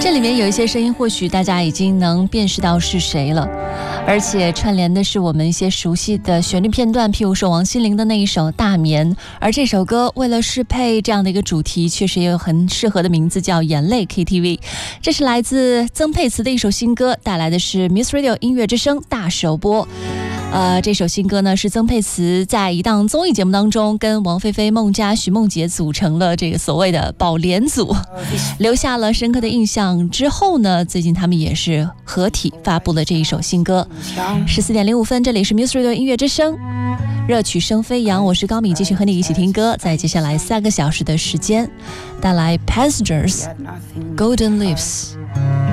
这里面有一些声音或许大家已经能辨识到是谁了，而且串联的是我们一些熟悉的旋律片段，譬如说王心凌的那一首《大眠》，而这首歌为了适配这样的一个主题，确实也有很适合的名字，叫《眼泪 KTV》。这是来自曾沛慈的一首新歌，带来的是 Muse Radio 音乐之声大首播。这首新歌呢是曾沛慈在一档综艺节目当中跟王菲菲、孟佳、徐梦洁组成了这个所谓的宝莲组，留下了深刻的印象。之后呢，最近他们也是合体发布了这一首新歌。14:05，这里是 Muse Radio 音乐之声，热曲声飞扬，我是高敏，继续和你一起听歌。在接下来3个小时的时间，带来 Passengers Golden Lips。